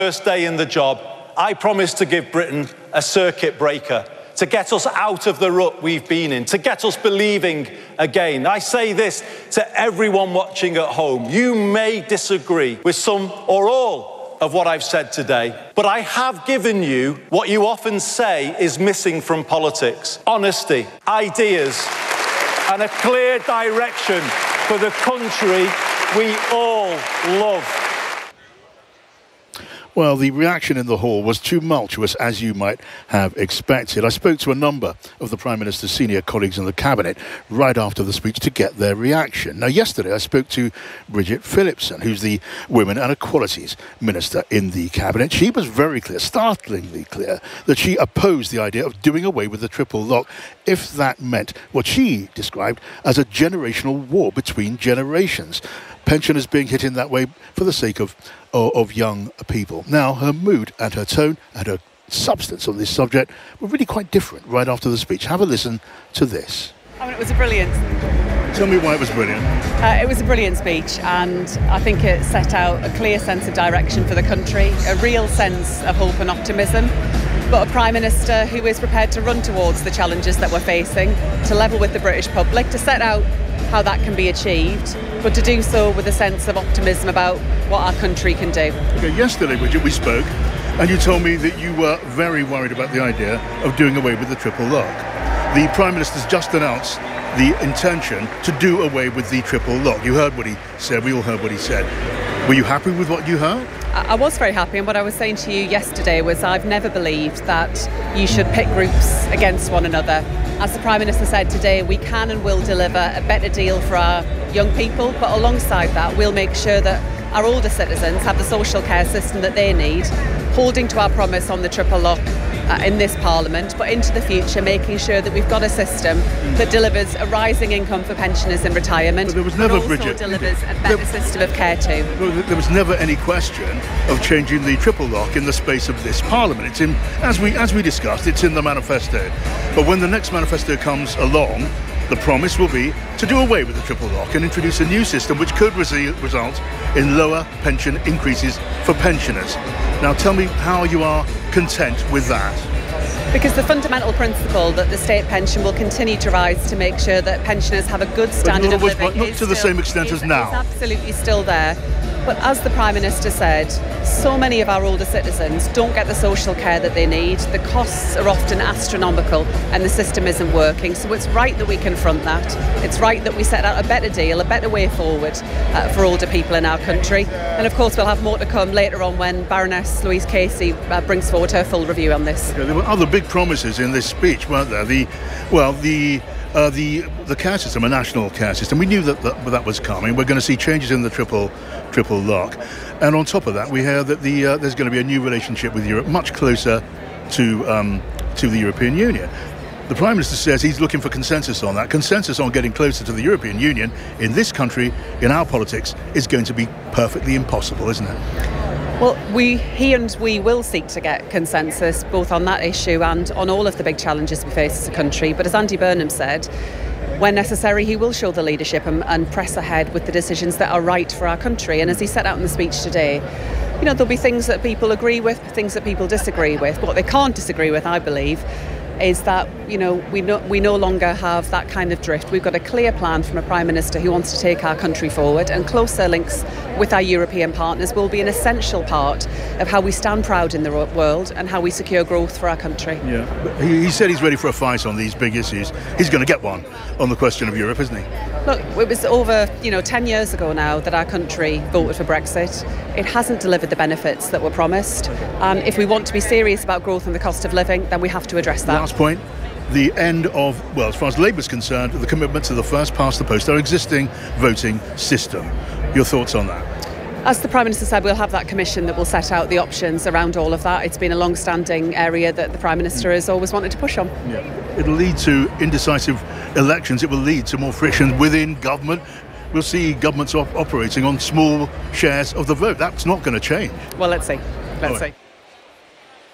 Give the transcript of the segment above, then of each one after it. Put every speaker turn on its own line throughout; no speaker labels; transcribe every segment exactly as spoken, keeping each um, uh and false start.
First day in the job, I promised to give Britain a circuit breaker, to get us out of the rut we've been in, to get us believing again. I say this to everyone watching at home. You may disagree with some or all of what I've said today, but I have given you what you often say is missing from politics: honesty, ideas, and a clear direction for the country we all love.
Well, the reaction in the hall was tumultuous, as you might have expected. I spoke to a number of the Prime Minister's senior colleagues in the Cabinet right after the speech to get their reaction. Now, yesterday I spoke to Bridget Phillipson, who's the Women and Equalities Minister in the Cabinet. She was very clear, startlingly clear, that she opposed the idea of doing away with the triple lock if that meant what she described as a generational war between generations. Pensioners being hit in that way for the sake of of young people. Now, her mood and her tone and her substance on this subject were really quite different right after the speech. Have a listen to this.
I mean, it was a brilliant...
Tell me why it was brilliant.
Uh, it was a brilliant speech, and I think it set out a clear sense of direction for the country, a real sense of hope and optimism, but a Prime Minister who is prepared to run towards the challenges that we're facing, to level with the British public, to set out how that can be achieved, but to do so with a sense of optimism about what our country can do.
Okay, yesterday, Bridget, we spoke, and you told me that you were very worried about the idea of doing away with the triple lock. The Prime Minister's just announced the intention to do away with the triple lock. You heard what he said, we all heard what he said. Were you happy with what you heard?
I was very happy, and what I was saying to you yesterday was I've never believed that you should pit groups against one another. As the Prime Minister said today, we can and will deliver a better deal for our young people, but alongside that we'll make sure that our older citizens have the social care system that they need, holding to our promise on the triple lock uh, in this Parliament, but into the future making sure that we've got a system that delivers a rising income for pensioners in retirement,
but there was never,
but also
Bridget,
delivers a better there, system of care too.
Well, there was never any question of changing the triple lock in the space of this Parliament. It's in, as we as we discussed, it's in the manifesto. But when the next manifesto comes along, the promise will be to do away with the triple lock and introduce a new system which could re- result in lower pension increases for pensioners. Now tell me how you are content with that.
Because the fundamental principle that the state pension will continue to rise to make sure that pensioners have a good standard of living,
not to the same extent as now.
Is absolutely still there. But as the Prime Minister said, so many of our older citizens don't get the social care that they need. The costs are often astronomical and the system isn't working. So it's right that we confront that. It's right that we set out a better deal, a better way forward uh, for older people in our country. And of course we'll have more to come later on when Baroness Louise Casey uh, brings forward her full review on this.
Okay, there were other big promises in this speech, weren't there? The, well, the... Uh, the the care system, a national care system. We knew that that, that was coming. We're going to see changes in the triple triple lock, and on top of that, we hear that the uh, there's going to be a new relationship with Europe, much closer to um, to the European Union. The Prime Minister says he's looking for consensus on that. Consensus on getting closer to the European Union in this country, in our politics, is going to be perfectly impossible, isn't it?
Well, we, he and we will seek to get consensus both on that issue and on all of the big challenges we face as a country. But as Andy Burnham said, when necessary, he will show the leadership and, and press ahead with the decisions that are right for our country. And as he set out in the speech today, you know, there'll be things that people agree with, things that people disagree with. What they can't disagree with, I believe, is that, you know, we no, we no longer have that kind of drift. We've got a clear plan from a Prime Minister who wants to take our country forward, and closer links with our European partners will be an essential part of how we stand proud in the world and how we secure growth for our country.
Yeah, but he, he said he's ready for a fight on these big issues. He's going to get one on the question of Europe, isn't he?
Look, it was over, you know, ten years ago now that our country voted for Brexit. It hasn't delivered the benefits that were promised. And if we want to be serious about growth and the cost of living, then we have to address that.
Last point, the end of, well, as far as Labour's concerned, the commitment to the first past the post, our existing voting system. Your thoughts on that?
As the Prime Minister said, we'll have that commission that will set out the options around all of that. It's been a long-standing area that the Prime Minister has always wanted to push on.
Yeah. It'll lead to indecisive elections. It will lead to more friction within government. We'll see governments op- operating on small shares of the vote. That's not going to change.
Well, let's see. Let's see.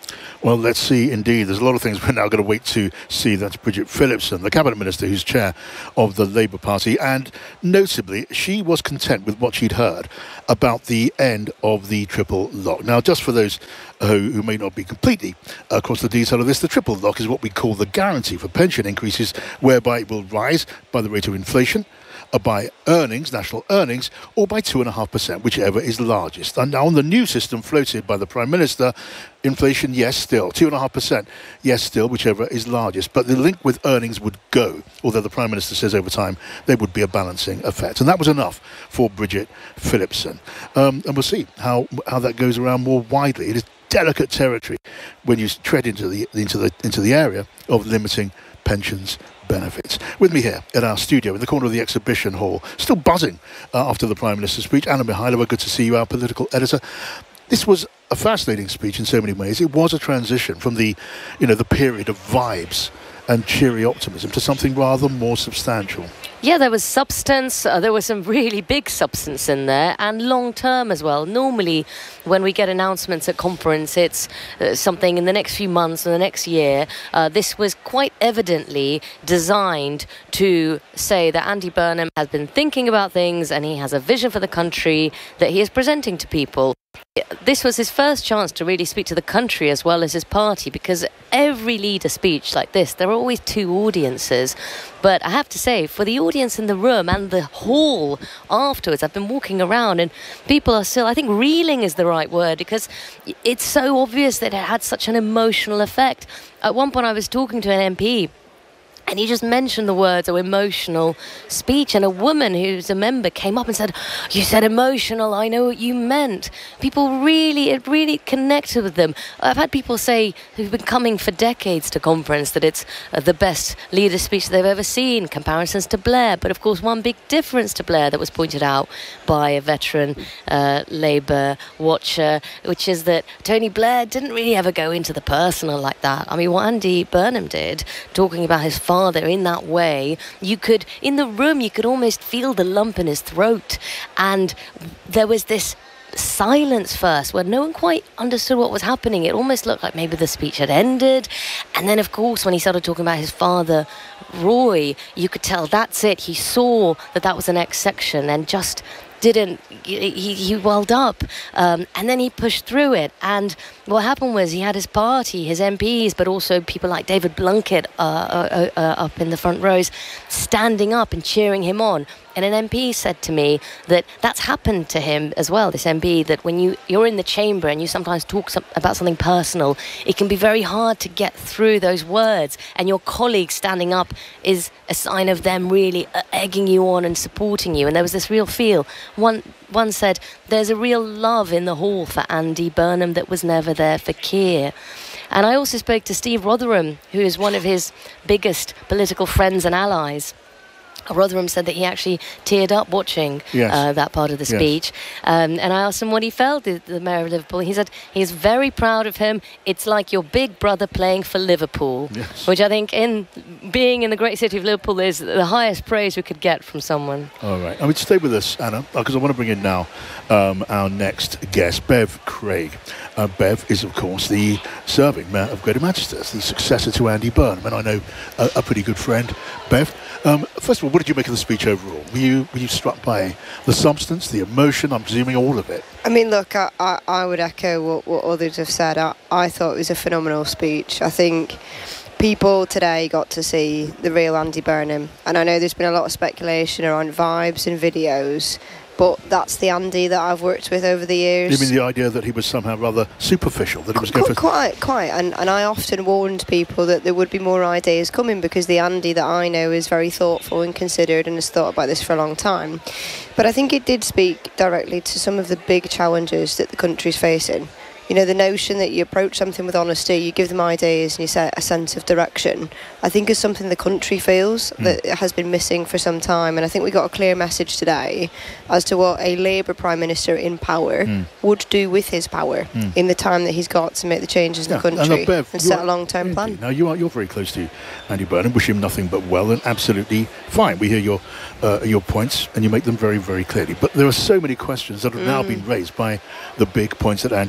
Well, let's see, indeed. There's a lot of things we're now going to wait to see. That's Bridget Phillipson, the Cabinet Minister who's chair of the Labour Party. And notably, she was content with what she'd heard about the end of the triple lock. Now, just for those who, who may not be completely across the detail of this, the triple lock is what we call the guarantee for pension increases, whereby it will rise by the rate of inflation, Uh, by earnings, national earnings, or by two point five percent, whichever is largest. And now on the new system floated by the Prime Minister, inflation, yes, still. two point five percent, yes, still, whichever is largest. But the link with earnings would go, although the Prime Minister says over time there would be a balancing effect. And that was enough for Bridget Phillipson. Um, and we'll see how, how that goes around more widely. It is delicate territory when you tread into the, into the, into the area of limiting pensions benefits. With me here at our studio in the corner of the exhibition hall, still buzzing uh, after the Prime Minister's speech, Anna Mihailova, good to see you, our political editor. This was a fascinating speech in so many ways. It was a transition from the, you know, the period of vibes and cheery optimism to something rather more substantial.
Yeah, there was substance. Uh, there was some really big substance in there, and long term as well. Normally, when we get announcements at conference, it's uh, something in the next few months or the next year. Uh, this was quite evidently designed to say that Andy Burnham has been thinking about things and he has a vision for the country that he is presenting to people. This was his first chance to really speak to the country as well as his party, because every leader speech like this, there are always two audiences. But I have to say, for the audience in the room and the hall afterwards, I've been walking around and people are still, I think reeling is the right word, because it's so obvious that it had such an emotional effect. At one point I was talking to an M P and he just mentioned the words, oh, emotional speech. And a woman who's a member came up and said, you said emotional, I know what you meant. People really, it really connected with them. I've had people say who've been coming for decades to conference that it's uh, the best leader speech they've ever seen, comparisons to Blair. But of course, one big difference to Blair that was pointed out by a veteran uh, Labour watcher, which is that Tony Blair didn't really ever go into the personal like that. I mean, what Andy Burnham did, talking about his father, Father in that way, you could, in the room, you could almost feel the lump in his throat. And there was this silence first where no one quite understood what was happening. It almost looked like maybe the speech had ended. And then, of course, when he started talking about his father, Roy, you could tell that's it. He saw that that was the next section and just didn't, he, he welled up, um, and then he pushed through it. And what happened was he had his party, his M Ps, but also people like David Blunkett uh, uh, uh, up in the front rows standing up and cheering him on. And an M P said to me that that's happened to him as well, this M P, that when you, you're in the chamber and you sometimes talk some, about something personal, it can be very hard to get through those words. And your colleague standing up is a sign of them really egging you on and supporting you. And there was this real feel. One, one said, there's a real love in the hall for Andy Burnham that was never there for Keir. And I also spoke to Steve Rotherham, who is one of his biggest political friends and allies. Rotherham said that he actually teared up watching yes. uh, that part of the speech. Yes. Um, and I asked him what he felt, the, the Mayor of Liverpool. He said he's very proud of him. It's like your big brother playing for Liverpool, yes. which I think, in being in the great city of Liverpool, is the highest praise we could get from someone.
All right. I mean, stay with us, Anna, because I want to bring in now um, our next guest, Bev Craig. Uh, Bev is, of course, the serving Mayor of Greater Manchester, the successor to Andy Burnham, and I know a, a pretty good friend. Bev, um, first of all, what did you make of the speech overall? Were you were you struck by the substance, the emotion? I'm presuming all of it.
I mean, look, I, I, I would echo what, what others have said. I, I thought it was a phenomenal speech. I think people today got to see the real Andy Burnham, and I know there's been a lot of speculation around vibes and videos, but that's the Andy that I've worked with over the years.
You mean the idea that he was somehow rather superficial, that he was going for...
Quite, quite. And, and I often warned people that there would be more ideas coming, because the Andy that I know is very thoughtful and considered and has thought about this for a long time. But I think it did speak directly to some of the big challenges that the country's facing. You know, the notion that you approach something with honesty, you give them ideas and you set a sense of direction, I think is something the country feels mm. that has been missing for some time. And I think we got a clear message today as to what a Labour Prime Minister in power mm. would do with his power mm. in the time that he's got to make the changes in yeah. the country and, Bev, and set a long-term plan.
Now, you are, you're very close to Andy Burnham. Wish him nothing but well, and absolutely fine. We hear your uh, your points and you make them very, very clearly. But there are so many questions that have mm. now been raised by the big points that Andy Burnham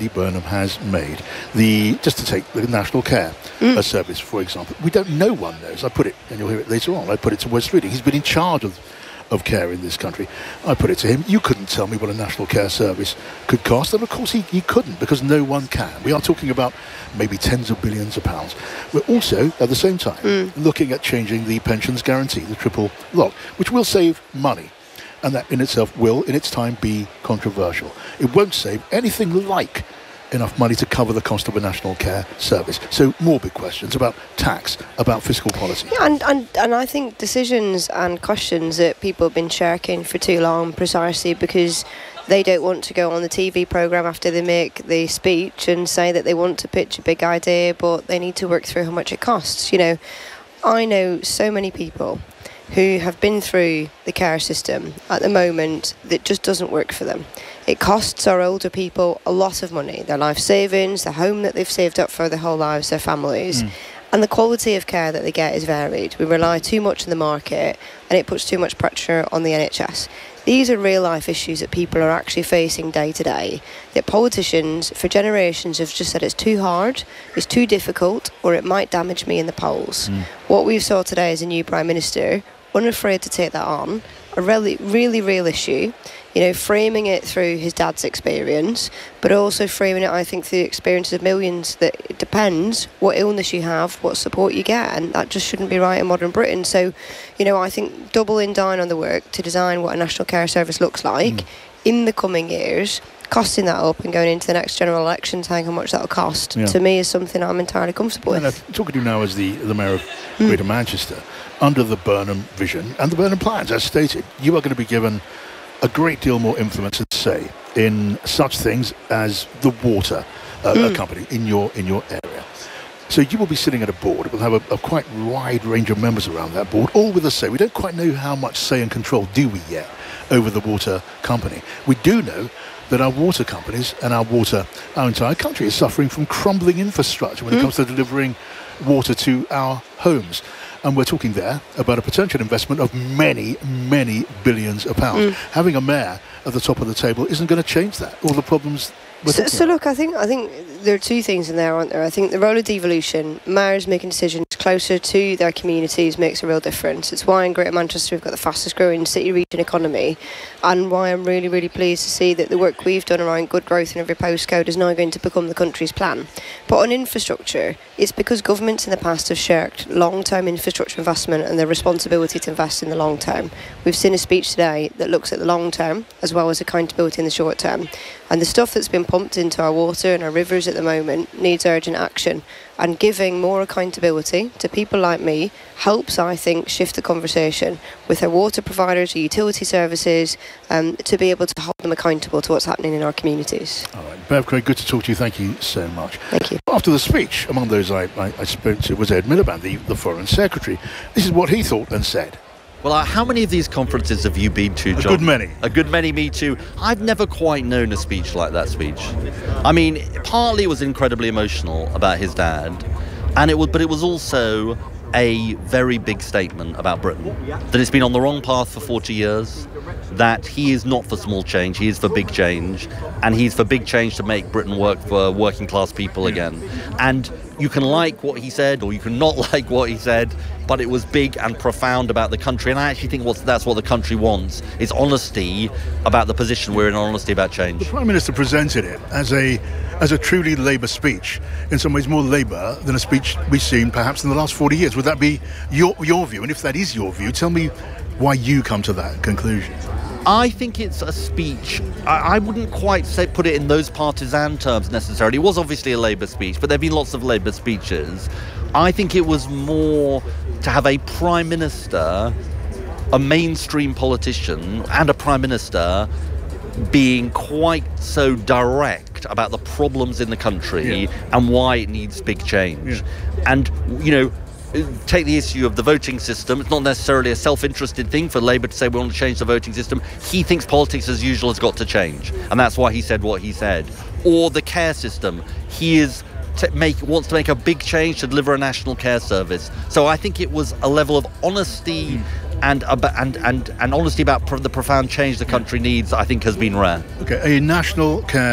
has made. The just to take the National Care mm. Service, for example, we don't. No one knows. I put it, and you'll hear it later on. I put it to Wes Streeting. He's been in charge of. of care in this country. I put it to him, you couldn't tell me what a National Care Service could cost, and of course he, he couldn't, because no one can. We are talking about maybe tens of billions of pounds. We're also, at the same time, mm. looking at changing the pensions guarantee, the triple lock, which will save money, and that in itself will, in its time, be controversial. It won't save anything like enough money to cover the cost of a National Care Service. So more big questions about tax, about fiscal policy.
Yeah, and, and, and I think decisions and questions that people have been shirking for too long, precisely because they don't want to go on the T V programme after they make the speech and say that they want to pitch a big idea, but they need to work through how much it costs. You know, I know so many people who have been through the care system at the moment that just doesn't work for them. It costs our older people a lot of money, their life savings, the home that they've saved up for their whole lives, their families. Mm. And the quality of care that they get is varied. We rely too much on the market, and it puts too much pressure on the N H S. These are real life issues that people are actually facing day to day, that politicians for generations have just said it's too hard, it's too difficult, or it might damage me in the polls. Mm. What we saw today is a new Prime Minister, unafraid to take that on, a really, really real issue, you know, framing it through his dad's experience, but also framing it, I think, through the experiences of millions, that it depends what illness you have, what support you get, and that just shouldn't be right in modern Britain. So, you know, I think doubling down on the work to design what a National Care Service looks like mm. in the coming years, costing that up and going into the next general election, saying how much that'll cost, yeah. to me is something I'm entirely comfortable
and
with.
I'm talking to you now as the, the Mayor of Greater mm. Manchester. Under the Burnham vision and the Burnham plans, as stated, you are going to be given a great deal more influence and say in such things as the water uh, mm. company in your in your area. So you will be sitting at a board. It will have a, a quite wide range of members around that board, all with a say. We don't quite know how much say and control do we yet over the water company. We do know that our water companies and our water, our entire country is suffering from crumbling infrastructure when mm. it comes to delivering water to our homes. And we're talking there about a potential investment of many, many billions of pounds. Mm. Having a mayor at the top of the table isn't going to change that. All the problems.
So, so look, I think I think there are two things in there, aren't there? I think the role of devolution, mayors making decisions closer to their communities makes a real difference. It's why in Greater Manchester we've got the fastest growing city region economy, and why I'm really, really pleased to see that the work we've done around good growth in every postcode is now going to become the country's plan. But on infrastructure, it's because governments in the past have shirked long-term infrastructure investment and their responsibility to invest in the long term. We've seen a speech today that looks at the long term as well as accountability in the short term. And the stuff that's been pumped into our water and our rivers at the moment needs urgent action. And giving more accountability to people like me helps, I think, shift the conversation with our water providers, our utility services, um, to be able to hold them accountable to what's happening in our communities.
All right, Bev Craig, good to talk to you. Thank you so much.
Thank you.
After the speech, among those I, I, I spoke to was Ed Miliband, the, the Foreign Secretary. This is what he thought and said.
Well, uh, how many of these conferences have you been to, John?
A good many.
A good many, me too. I've never quite known a speech like that speech. I mean, partly it was incredibly emotional about his dad, and it was, but it was also a very big statement about Britain. That it's been on the wrong path for forty years, that he is not for small change, he is for big change, and he's for big change to make Britain work for working class people again. And you can like what he said, or you can not like what he said, but it was big and profound about the country, and I actually think what's, that's what the country wants, is honesty about the position we're in, honesty about change.
The Prime Minister presented it as a as a truly Labour speech, in some ways more Labour than a speech we've seen perhaps in the last forty years. Would that be your your view? And if that is your view, tell me why you come to that conclusion.
I think it's a speech. I, I wouldn't quite say put it in those partisan terms necessarily. It was obviously a Labour speech, but there have been lots of Labour speeches. I think it was more to have a Prime Minister, a mainstream politician, and a Prime Minister being quite so direct about the problems in the country yeah. and why it needs big change. Yeah. And, you know, take the issue of the voting system. It's not necessarily a self-interested thing for Labour to say we want to change the voting system. He thinks politics as usual has got to change, and that's why he said what he said. Or the care system. He is to make wants to make a big change to deliver a national care service. So I think it was a level of honesty mm. and, and and and honesty about the profound change the country needs, I think, has been rare.
Okay, a national care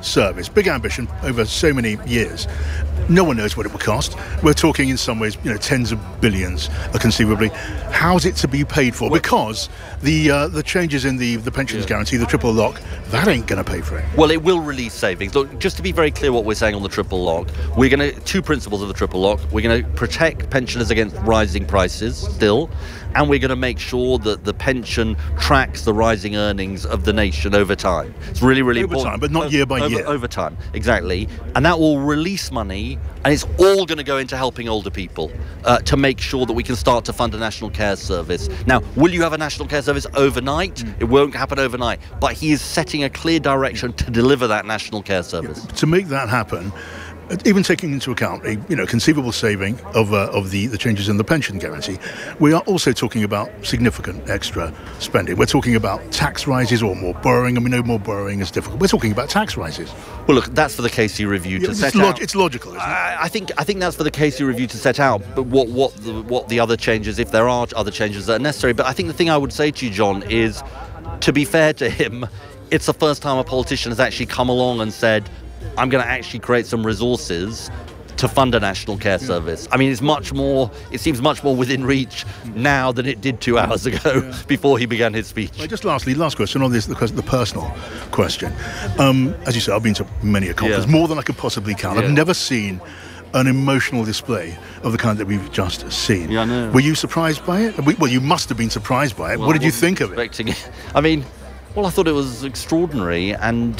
service, big ambition over so many years. No one knows what it will cost. We're talking in some ways, you know, tens of billions, uh, conceivably. How's it to be paid for? Because the uh, the changes in the the pensions yeah. guarantee, the triple lock, that ain't going to pay for it.
Well, it will release savings. Look, just to be very clear, what we're saying on the triple lock, we're going to two principles of the triple lock. We're going to protect pensioners against rising prices still, and we're going to make sure that the pension tracks the rising earnings of the nation over time. It's really, really
over
important.
Over time, but not year by
over,
year.
Over time, exactly. And that will release money, and it's all going to go into helping older people uh, to make sure that we can start to fund a national care service. Now, will you have a national care service overnight? Mm. It won't happen overnight, but he is setting a clear direction to deliver that national care service.
Yeah, to make that happen, even taking into account a you know conceivable saving of uh, of the, the changes in the pension guarantee, we are also talking about significant extra spending. We're talking about tax rises or more borrowing, and we know more borrowing is difficult. We're talking about tax rises.
Well, look, that's for the Casey review
yeah,
to
it's
set
log-
out.
It's logical, isn't it?
I, I think I think that's for the Casey review to set out. But what what the, what the other changes, if there are other changes that are necessary. But I think the thing I would say to you, John, is to be fair to him, it's the first time a politician has actually come along and said, I'm going to actually create some resources to fund a national care service. I mean, it's much more, it seems much more within reach now than it did two hours ago yeah. before he began his speech.
Well, just lastly, last question on this, the, the personal question. Um, as you said, I've been to many a conference, yeah. more than I could possibly count. Yeah. I've never seen an emotional display of the kind that we've just seen.
Yeah, I know.
Were you surprised by it? Well, you must have been surprised by it.
Well,
what did you think of it?
it? I mean, well, I thought it was extraordinary, and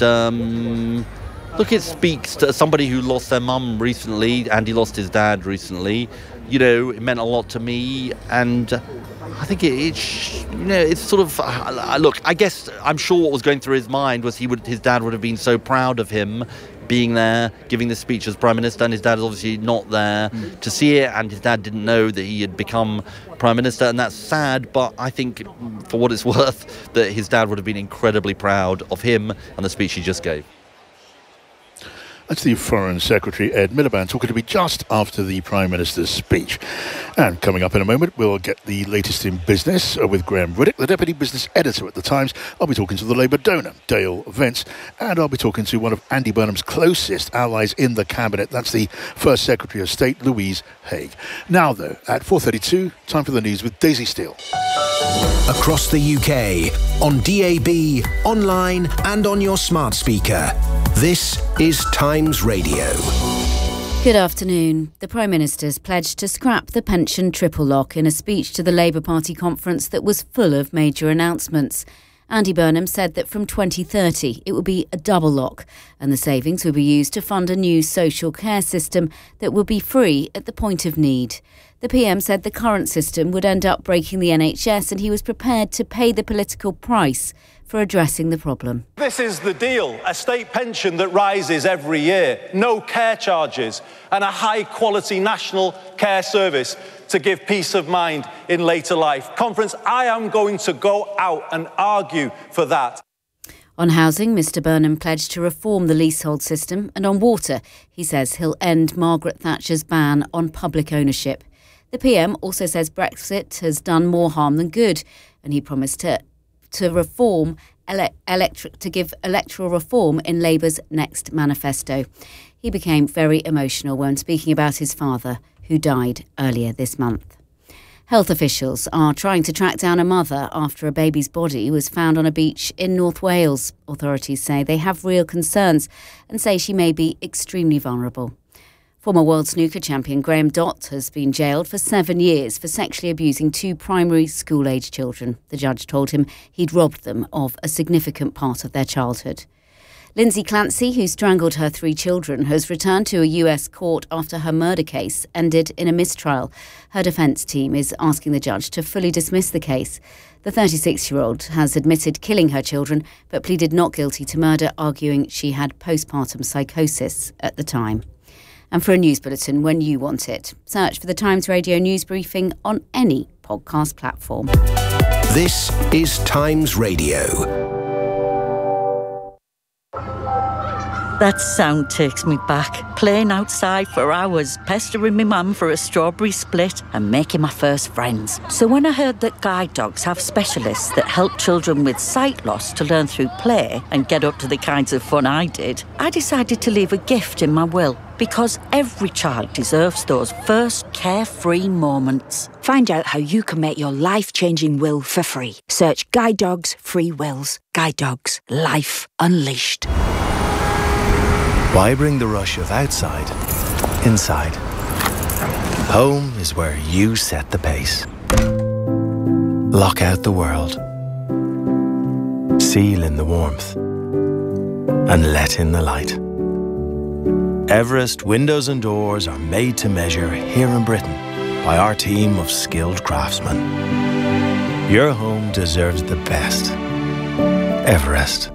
um, look, it speaks to somebody who lost their mum recently. Andy lost his dad recently. You know, it meant a lot to me, and I think it, it you know, it's sort of uh, look. I guess I'm sure what was going through his mind was he would, his dad would have been so proud of him being there, giving the speech as Prime Minister, and his dad is obviously not there mm. to see it, and his dad didn't know that he had become Prime Minister, and that's sad, but I think, for what it's worth, that his dad would have been incredibly proud of him and the speech he just gave.
That's the Foreign Secretary, Ed Miliband, talking to me just after the Prime Minister's speech. And coming up in a moment, we'll get the latest in business with Graham Riddick, the Deputy Business Editor at The Times. I'll be talking to the Labour donor, Dale Vence, and I'll be talking to one of Andy Burnham's closest allies in the Cabinet. That's the First Secretary of State, Louise Haigh. Now, though, at four thirty-two, time for the news with Daisy Steele.
Across the U K, on D A B, online and on your smart speaker. This is Times Radio.
Good afternoon. The Prime Minister's pledged to scrap the pension triple lock in a speech to the Labour Party conference that was full of major announcements. Andy Burnham said that from twenty thirty it would be a double lock and the savings would be used to fund a new social care system that would be free at the point of need. The P M said the current system would end up breaking the N H S and he was prepared to pay the political price for addressing the problem.
This is the deal, a state pension that rises every year, no care charges, and a high-quality national care service to give peace of mind in later life. Conference, I am going to go out and argue for that.
On housing, Mr Burnham pledged to reform the leasehold system, and on water, he says he'll end Margaret Thatcher's ban on public ownership. The P M also says Brexit has done more harm than good, and he promised to to reform ele- electric to give electoral reform in Labour's next manifesto. He became very emotional when speaking about his father, who died earlier this month. Health officials are trying to track down a mother after a baby's body was found on a beach in North Wales. Authorities say they have real concerns and say she may be extremely vulnerable. Former world snooker champion Graham Dott has been jailed for seven years for sexually abusing two primary school-age children. The judge told him he'd robbed them of a significant part of their childhood. Lindsay Clancy, who strangled her three children, has returned to a U S court after her murder case ended in a mistrial. Her defence team is asking the judge to fully dismiss the case. The thirty-six-year-old has admitted killing her children but pleaded not guilty to murder, arguing she had postpartum psychosis at the time. And for a news bulletin when you want it, search for the Times Radio News Briefing on any podcast platform.
This is Times Radio.
That sound takes me back. Playing outside for hours, pestering my mum for a strawberry split and making my first friends. So when I heard that guide dogs have specialists that help children with sight loss to learn through play and get up to the kinds of fun I did, I decided to leave a gift in my will. Because every child deserves those first carefree moments.
Find out how you can make your life-changing will for free. Search Guide Dogs Free Wills. Guide Dogs. Life Unleashed.
Why bring the rush of outside inside? Home is where you set the pace. Lock out the world. Seal in the warmth. And let in the light. Everest windows and doors are made to measure here in Britain by our team of skilled craftsmen. Your home deserves the best. Everest.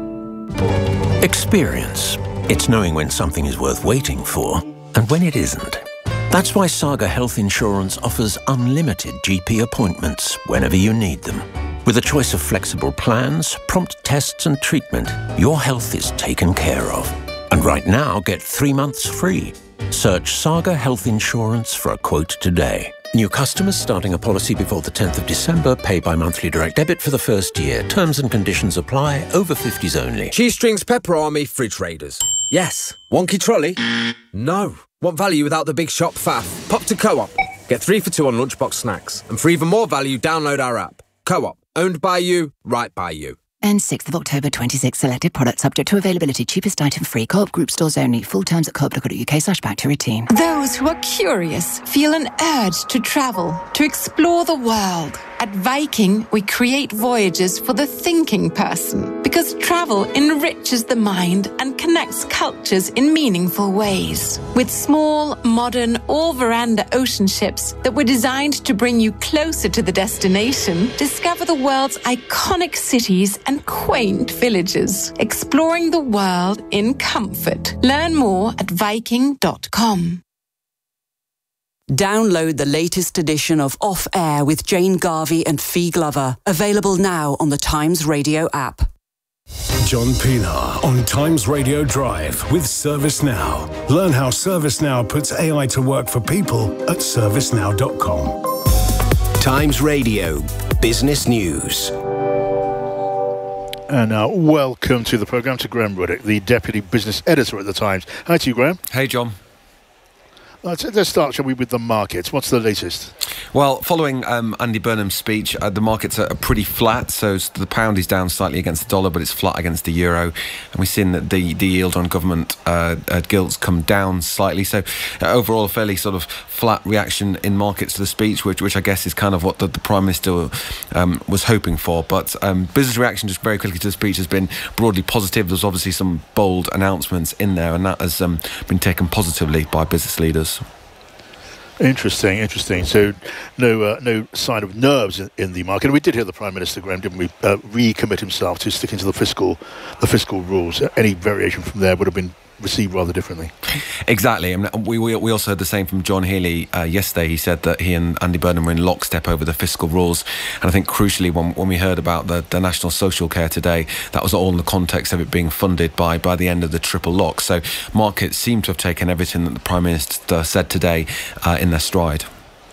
Experience. It's knowing when something is worth waiting for and when it isn't. That's why Saga Health Insurance offers unlimited G P appointments whenever you need them. With a choice of flexible plans, prompt tests and treatment, your health is taken care of. And right now, get three months free. Search Saga Health Insurance for a quote today. New customers starting a policy before the tenth of December pay by monthly direct debit for the first year. Terms and conditions apply. Over fifties only.
Cheese Strings Pepper Army Fridge Raiders. Yes. Wonky trolley? No. Want value without the big shop faff? Pop to Co-op. Get three for two on lunchbox snacks. And for even more value, download our app. Co-op. Owned by you, right by you.
And sixth of October twenty-six, selected products subject to availability, cheapest item free, Co-op group stores only, full terms at co op dot co dot uk slash back to routine.
Those who are curious feel an urge to travel, to explore the world. At Viking, we create voyages for the thinking person, because travel enriches the mind and connects cultures in meaningful ways. With small, modern, all-veranda ocean ships that were designed to bring you closer to the destination, discover the world's iconic cities and quaint villages, exploring the world in comfort. Learn more at viking dot com.
Download the latest edition of Off Air with Jane Garvey and Fee Glover. Available now on the Times Radio app.
John Pilar on Times Radio Drive with ServiceNow. Learn how ServiceNow puts A I to work for people at service now dot com.
Times Radio Business News.
And now, welcome to the programme to Graham Ruddock, the Deputy Business Editor at The Times. Hi to you, Graham.
Hey, John.
Let's, let's start, shall we, with the markets. What's the latest?
Well, following um, Andy Burnham's speech, uh, the markets are pretty flat. So the pound is down slightly against the dollar, but it's flat against the euro. And we've seen that the, the yield on government uh, uh, gilts come down slightly. So uh, overall, a fairly sort of flat reaction in markets to the speech, which, which I guess is kind of what the, the Prime Minister um, was hoping for. But um, business reaction, just very quickly to the speech, has been broadly positive. There's obviously some bold announcements in there, and that has um, been taken positively by business leaders.
Interesting, interesting. So, no, uh, no sign of nerves in, in the market. We did hear the Prime Minister, Graham, didn't we, uh, recommit himself to sticking to the fiscal, the fiscal rules. Any variation from there would have been received rather differently. Exactly. I mean, we, we we also heard the same from John Healey uh, yesterday. He said that he and Andy Burnham were in lockstep over the fiscal rules. And I think crucially, when, when we heard about the, the National Social Care today, that was all in the context of it being funded by by the end of the triple lock. So markets seem to have taken everything that the Prime Minister said today uh, in their stride.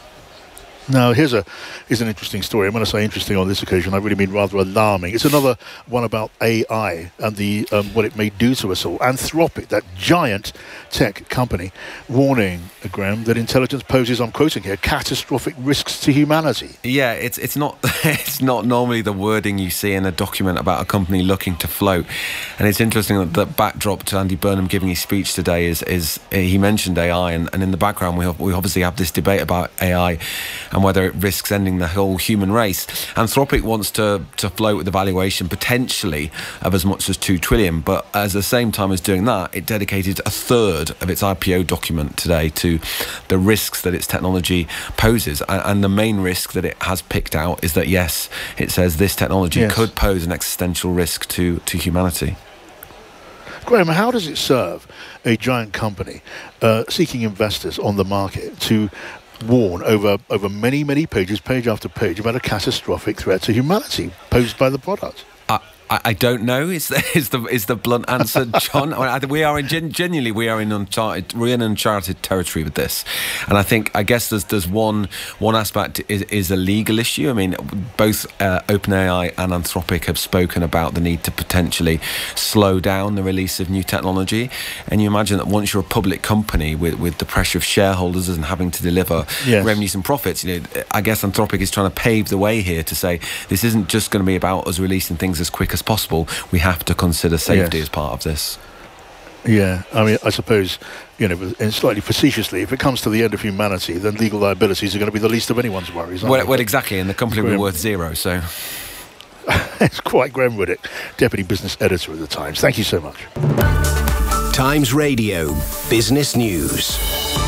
Now, here's a here's an interesting story. I'm going to say interesting on this occasion. I really mean rather alarming. It's another one about A I and the um, what it may do to us all. Anthropic, that giant tech company, warning, Graham, that intelligence poses, I'm quoting here, catastrophic risks to humanity. Yeah, it's it's not it's not normally the wording you see in a document about a company looking to float. And it's interesting that the backdrop to Andy Burnham giving his speech today is is he mentioned A I, and, and in the background we we obviously have this debate about A I. And whether it risks ending the whole human race. Anthropic wants to, to float with a valuation potentially of as much as two trillion dollars, but at the same time as doing that, it dedicated a third of its I P O document today to the risks that its technology poses. And, and the main risk that it has picked out is that, yes, it says this technology yes. could pose an existential risk to, to humanity. Graham, how does it serve a giant company uh, seeking investors on the market to warn over over many, many pages, page after page, about a catastrophic threat to humanity posed by the product? Uh,
I, I don't know. Is the is the is the blunt answer, John? I mean, we are in gen, genuinely we are in uncharted we're in uncharted territory with this, and I think I guess there's there's one one aspect is, is a legal issue. I mean, both uh, OpenAI and Anthropic have spoken about the need to potentially slow down the release of new technology, and you imagine that once you're a public company with with the pressure of shareholders and having to deliver yes. revenues and profits, you know, I guess Anthropic is trying to pave the way here to say this isn't just going to be about us releasing things as quick as possible. We have to consider safety yes. as part of this.
Yeah, I mean, I suppose, you know, and slightly facetiously, if it comes to the end of humanity, then legal liabilities are going to be the least of anyone's worries.
Well, well, exactly, and the company will be worth zero, so...
It's quite Graham Riddick, Deputy Business Editor of The Times. Thank you so much.
Times Radio Business News.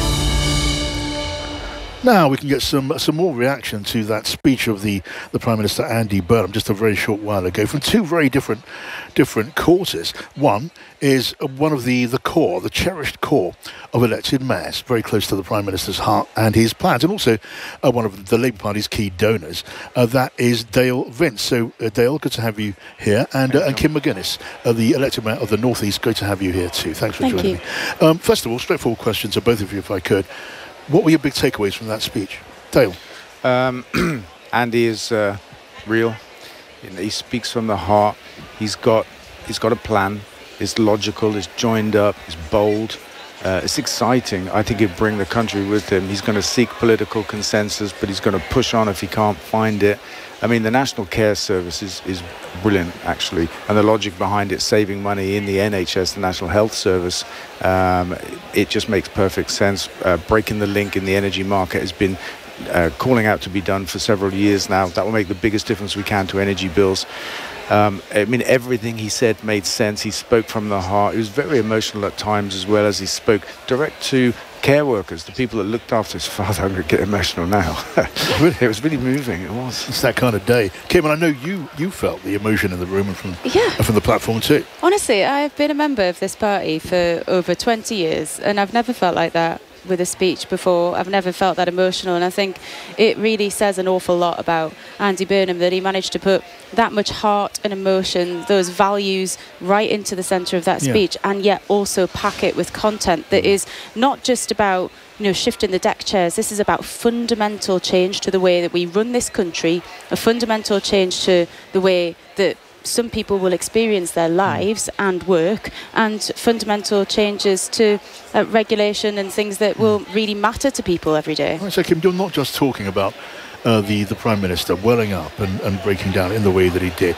Now we can get some some more reaction to that speech of the, the Prime Minister Andy Burnham just a very short while ago from two very different different quarters. One is one of the, the core, the cherished core of elected mayors, very close to the Prime Minister's heart and his plans, and also uh, one of the Labour Party's key donors. Uh, that is Dale Vince. So uh, Dale, good to have you here, and uh, and Kim McGuinness, uh, the elected mayor of the North East, great to have you here too. Thanks for
Thank
joining
you.
me. Um, first of all, straightforward question to both of you, if I could. What were your big takeaways from that speech? Dale?
Um, Andy is uh, real. You know, he speaks from the heart. He's got, he's got a plan. It's logical. It's joined up. It's bold. Uh, it's exciting. I think he'll bring the country with him. He's going to seek political consensus, but he's going to push on if he can't find it. I mean, the National Care Service is, is brilliant, actually, and the logic behind it, saving money in the N H S, the National Health Service, um, it just makes perfect sense. Uh, breaking the link in the energy market has been uh, calling out to be done for several years now. That will make the biggest difference we can to energy bills. Um, I mean, everything he said made sense. He spoke from the heart. He was very emotional at times, as well as he spoke direct to care workers, the people that looked after his father. I'm going to get emotional now. It was really moving. It was.
It's that kind of day. Kim, and I know you you felt the emotion in the room and from,
yeah.
and from the platform too.
Honestly, I've been a member of this party for over twenty years, and I've never felt like that with a speech before. I've never felt that emotional, and I think it really says an awful lot about Andy Burnham that he managed to put that much heart and emotion, those values, right into the centre of that speech, yeah. and yet also pack it with content that is not just about, you know, shifting the deck chairs. This is about fundamental change to the way that we run this country, a fundamental change to the way that some people will experience their lives and work, and fundamental changes to uh, regulation and things that will really matter to people every day.
Right, so Kim, you're not just talking about uh, the, the Prime Minister welling up and, and breaking down in the way that he did,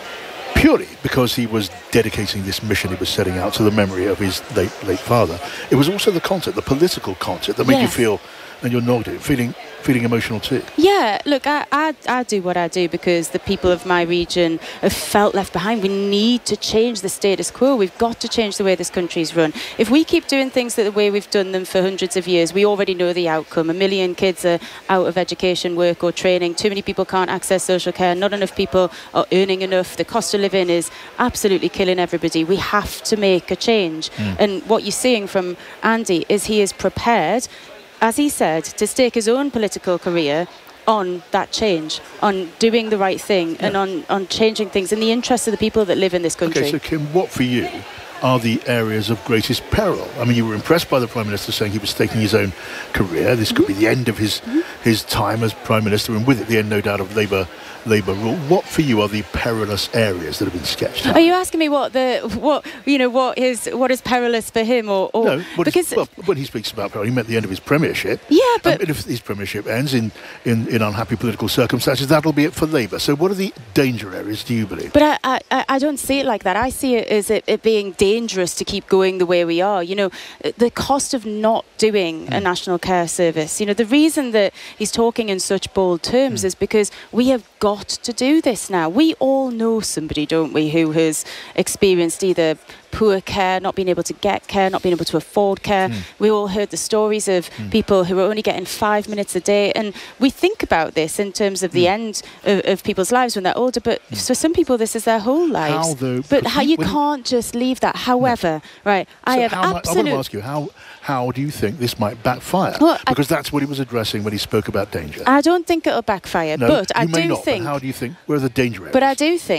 purely because he was dedicating this mission he was setting out to the memory of his late late father. It was also the content, the political content, that made yes. you feel, and you're nodding, feeling feeling emotional too.
Yeah, look, I, I I do what I do because the people of my region have felt left behind. We need to change the status quo. We've got to change the way this country's run. If we keep doing things the way we've done them for hundreds of years, we already know the outcome. A million kids are out of education, work or training. Too many people can't access social care. Not enough people are earning enough. The cost of living is absolutely killing everybody. We have to make a change. Mm. And what you're seeing from Andy is he is prepared, as he said, to stake his own political career on that change, on doing the right thing, yeah. and on, on changing things in the interest of the people that live in this country.
Okay, so Kim, what for you are the areas of greatest peril? I mean, you were impressed by the Prime Minister saying he was staking his own career. This could mm-hmm. be the end of his mm-hmm. his time as Prime Minister, and with it the end, no doubt, of Labour Labour rule. What for you are the perilous areas that have been sketched out?
Are you asking me what the what you know what is what is perilous for him, or, or
no? What
because
is, well, when he speaks about peril, he meant the end of his premiership.
Yeah, but
um, if his premiership ends in, in, in unhappy political circumstances, that'll be it for Labour. So, what are the danger areas? Do you believe?
But I I, I don't see it like that. I see it as it, it being dangerous to keep going the way we are. You know, the cost of not doing mm. a national care service. You know, the reason that he's talking in such bold terms mm. is because we have got to do this now. We all know somebody, don't we, who has experienced either poor care, not being able to get care, not being able to afford care. Mm. We all heard the stories of mm. people who are only getting five minutes a day, and we think about this in terms of the mm. end of, of people's lives when they're older, but mm. for some people this is their whole lives.
How though,
but how you can't just leave that. However, no. right, so I have absolute...
I want to ask you, how how do you think this might backfire?
Well,
because
I,
that's what he was addressing when he spoke about danger.
I don't think it'll backfire,
no,
but
you
I
may
do
not,
think...
But how do you think? Where are the danger areas?
But I do think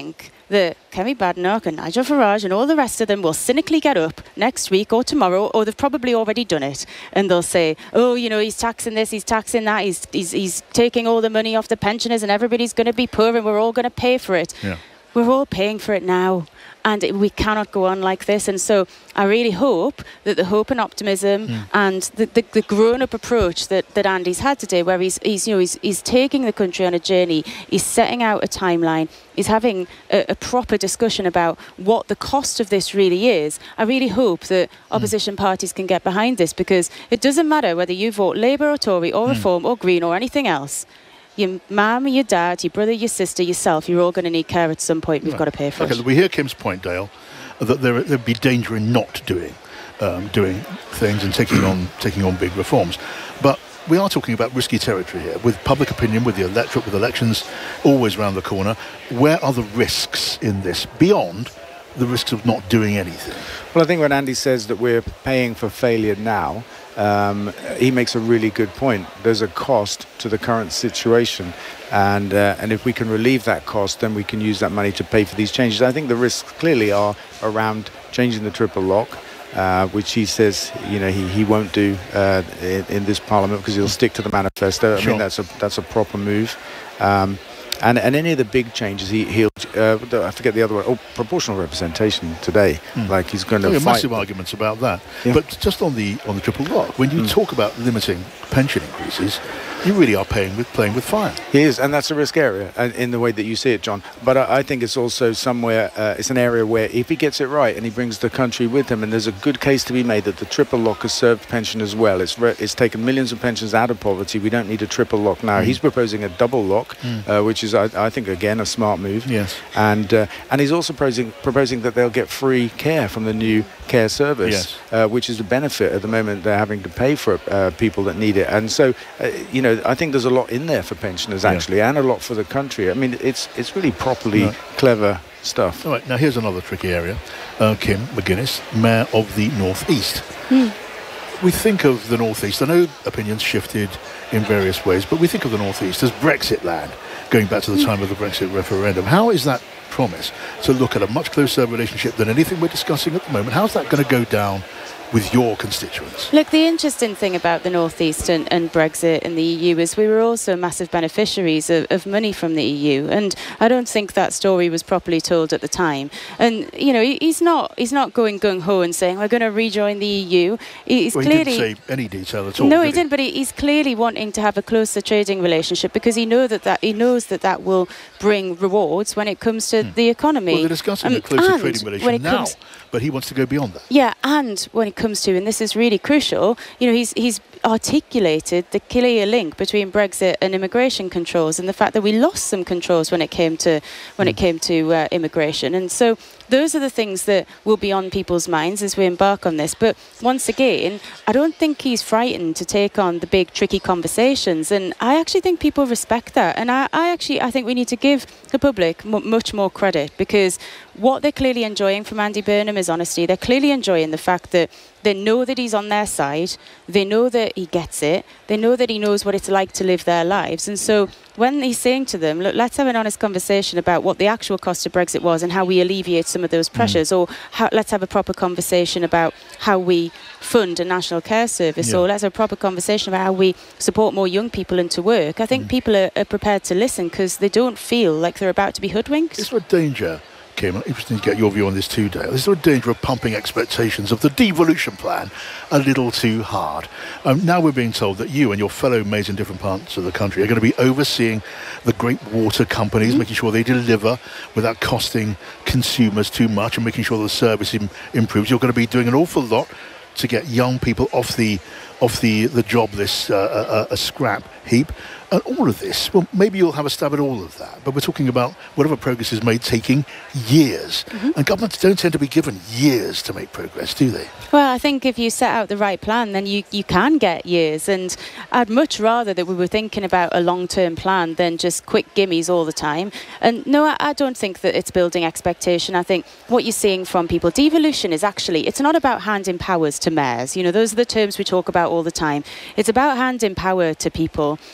that Kemi Badenoch and Nigel Farage and all the rest of them will cynically get up next week or tomorrow, or they've probably already done it, and they'll say, oh, you know, he's taxing this, he's taxing that, he's he's, he's taking all the money off the pensioners and everybody's going to be poor and we're all going to pay for it.
Yeah.
We're all paying for it now. And it, we cannot go on like this. And so I really hope that the hope and optimism mm. and the, the, the grown-up approach that, that Andy's had today, where he's, he's, you know, he's, he's taking the country on a journey, he's setting out a timeline, he's having a, a proper discussion about what the cost of this really is. I really hope that opposition mm. parties can get behind this, because it doesn't matter whether you vote Labour or Tory or mm. Reform or Green or anything else. Your mum, your dad, your brother, your sister, yourself, you're all going to need care at some point. We've right. got to pay for
okay,
it.
We hear Kim's point, Dale, that there would be danger in not doing um, doing things and taking on taking on big reforms. But we are talking about risky territory here, with public opinion, with the electorate, with elections always round the corner. Where are the risks in this, beyond the risks of not doing anything?
Well, I think when Andy says that we're paying for failure now, Um, he makes a really good point. There's a cost to the current situation, and uh, and if we can relieve that cost, then we can use that money to pay for these changes. I think the risks clearly are around changing the triple lock, uh, which he says, you know, he, he won't do uh, in, in this Parliament, because he'll stick to the manifesto. I
Sure.
mean, that's a that's a proper move. Um, And, and any of the big changes, he, he'll, uh, I forget the other one, oh, proportional representation today. Mm. Like he's going to
oh,
fight.
massive arguments about that.
Yeah.
But just on the on the triple lock, when you mm. talk about limiting pension increases, you really are paying with playing with fire.
He is, and that's a risk area in the way that you see it, John. But I, I think it's also somewhere, uh, it's an area where if he gets it right and he brings the country with him, and there's a good case to be made that the triple lock has served pensioners well. It's re- it's taken millions of pensions out of poverty. We don't need a triple lock now. Mm. He's proposing a double lock, mm. uh, which is, I, I think, again, a smart move.
Yes.
And uh, and he's also proposing proposing that they'll get free care from the new care service,
yes.
uh, which is a benefit. At the moment, they're having to pay for uh, people that need it. And so, uh, you know, I think there's a lot in there for pensioners, actually, yeah. and a lot for the country. I mean, it's it's really properly right. clever stuff.
All right, now here's another tricky area. Uh, Kim McGuinness, Mayor of the North East.
Mm.
We think of the North East, I know opinions shifted in various ways, but we think of the North East as Brexit land, going back to the time of the Brexit referendum. How is that promise to look at a much closer relationship than anything we're discussing at the moment? How's that going to go down with your constituents?
Look, the interesting thing about the North East and, and Brexit and the E U is we were also massive beneficiaries of, of money from the E U, and I don't think that story was properly told at the time. And you know, he, he's not he's not going gung ho and saying we're going to rejoin the E U. He's
well, he
clearly
didn't say any detail at all.
No,
did
he didn't. But he, he's clearly wanting to have a closer trading relationship, because he know that, that he knows that that will bring rewards when it comes to hmm. the economy.
Well, they're discussing um, a closer trading relationship now, comes, but he wants to go beyond that.
Yeah, and when it comes to, and this is really crucial, you know, he's he's articulated the clear link between Brexit and immigration controls, and the fact that we lost some controls when it came to when mm. it came to uh, immigration. And so those are the things that will be on people's minds as we embark on this. But once again, I don't think he's frightened to take on the big tricky conversations, and I actually think people respect that. And I, I actually I think we need to give the public m- much more credit, because what they're clearly enjoying from Andy Burnham is honesty. They're clearly enjoying the fact that they know that he's on their side, they know that he gets it, they know that he knows what it's like to live their lives. And so when he's saying to them, look, let's have an honest conversation about what the actual cost of Brexit was and how we alleviate some of those pressures, mm. or how, let's have a proper conversation about how we fund a national care service, yeah. or let's have a proper conversation about how we support more young people into work. I think mm. people are, are prepared to listen, because they don't feel like they're about to be hoodwinked.
Is there a danger, Kim, I'm interested to get your view on this too, Dale, is there a danger of pumping expectations of the devolution plan a little too hard? Um, now we're being told that you and your fellow mayors in different parts of the country are going to be overseeing the great water companies, mm-hmm. making sure they deliver without costing consumers too much and making sure the service im- improves. You're going to be doing an awful lot to get young people off the off the, the job list, uh, a, a scrap heap. And all of this, well, maybe you'll have a stab at all of that, but we're talking about whatever progress is made taking years. Mm-hmm. And governments don't tend to be given years to make progress, do they?
Well, I think if you set out the right plan, then you, you can get years. And I'd much rather that we were thinking about a long-term plan than just quick gimmies all the time. And no, I, I don't think that it's building expectation. I think what you're seeing from people, devolution is actually, it's not about handing powers to mayors. You know, those are the terms we talk about all the time. It's about handing power to people and giving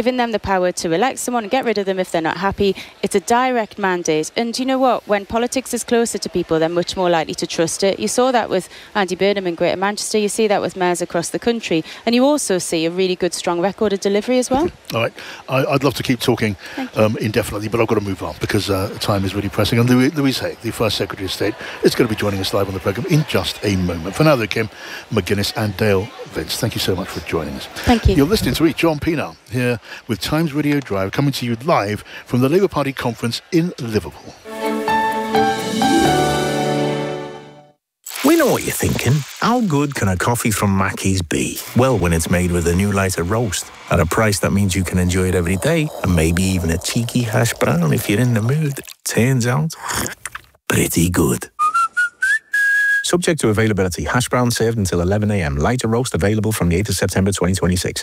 giving them the power to elect someone and get rid of them if they're not happy. It's a direct mandate. And you know what? When politics is closer to people, they're much more likely to trust it. You saw that with Andy Burnham in Greater Manchester. You see that with mayors across the country. And you also see a really good, strong record of delivery as well.
All right. I, I'd love to keep talking um, indefinitely, but I've got to move on because uh, time is really pressing. And Louise, Louise Haigh, the first Secretary of State, is going to be joining us live on the programme in just a moment. For now, though, Kim McGuinness and Dale Vince, thank you so much for joining us.
Thank you.
You're listening to me, John Pienaar, here with Times Radio Drive, coming to you live from the Labour Party conference in Liverpool.
We know what you're thinking. How good can a coffee from Mackey's be? Well, when it's made with a new lighter roast, at a price that means you can enjoy it every day, and maybe even a cheeky hash brown if you're in the mood. Turns out, pretty good. Subject to availability. Hash brown served until eleven a m. Lighter roast available from the eighth of September twenty twenty-six.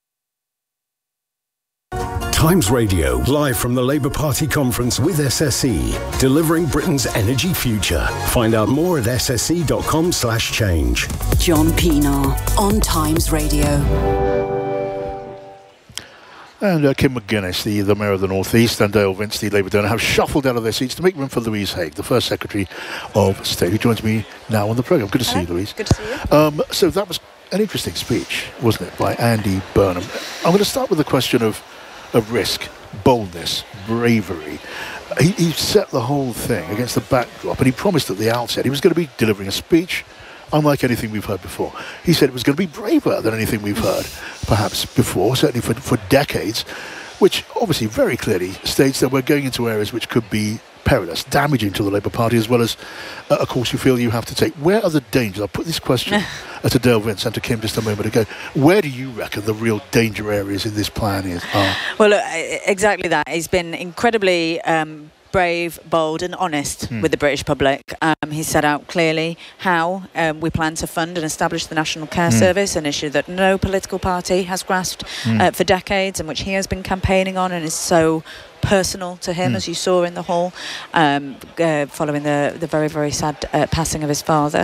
Times Radio, live from the Labour Party conference with S S E, delivering Britain's energy future. Find out more at sse.com slash change.
John Pienaar on Times Radio.
And uh, Kim McGuinness, the, the Mayor of the North East, and Dale Vince, the Labour donor, have shuffled out of their seats to make room for Louise Haigh, the first Secretary of State, who joins me now on the programme. Good to see you, Louise.
Good to see you.
Um, so that was an interesting speech, wasn't it, by Andy Burnham. I'm going to start with the question of, of risk, boldness, bravery. He, he set the whole thing against the backdrop, and he promised at the outset he was going to be delivering a speech unlike anything we've heard before. He said it was going to be braver than anything we've heard, perhaps before, certainly for, for decades, which obviously very clearly states that we're going into areas which could be perilous, damaging to the Labour Party, as well as uh, a course you feel you have to take. Where are the dangers? I'll put this question to Dale Vince and to Kim just a moment ago. Where do you reckon the real danger areas in this plan is? Are?
Well, look, exactly that. He's been incredibly Um brave, bold and honest hmm. with the British public. Um, he set out clearly how um, we plan to fund and establish the National Care hmm. Service, an issue that no political party has grasped hmm. uh, for decades, and which he has been campaigning on and is so personal to him, mm. as you saw in the hall, um, uh, following the, the very, very sad uh, passing of his father.